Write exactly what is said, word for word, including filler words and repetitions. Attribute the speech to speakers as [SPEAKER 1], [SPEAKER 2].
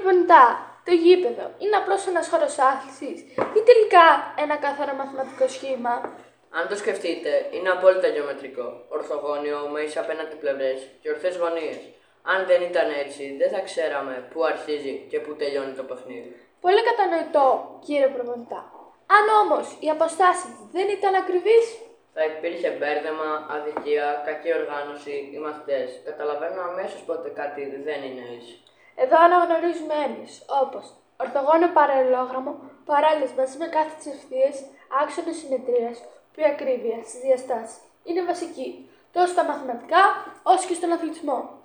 [SPEAKER 1] προπονητά, το γήπεδο είναι απλώς ένας χώρος άθλησης ή τελικά ένα καθαρό μαθηματικό σχήμα?
[SPEAKER 2] Αν το σκεφτείτε, είναι απόλυτα γεωμετρικό, ορθογώνιο με ίσες απέναντι πλευρές και ορθές γωνίες. Αν δεν ήταν έτσι, δεν θα ξέραμε πού αρχίζει και πού τελειώνει το παιχνίδι.
[SPEAKER 1] Πολύ κατανοητό, κύριε προπονητά. Αν όμως οι αποστάσεις δεν ήταν ακριβείς,
[SPEAKER 2] θα υπήρχε μπέρδεμα, αδικία, κακή οργάνωση, οι μαθητές. Καταλαβαίνω αμέσως πότε κάτι δεν είναι έτσι.
[SPEAKER 1] Εδώ αναγνωρίζουμε έννοιες όπως ορθογώνιο παραλληλόγραμμο, παράλληλες μαζί με κάθετες ευθείες, άξονες συμμετρίας, που η ακρίβεια στις διαστάσεις είναι βασική τόσο στα μαθηματικά όσο και στον αθλητισμό.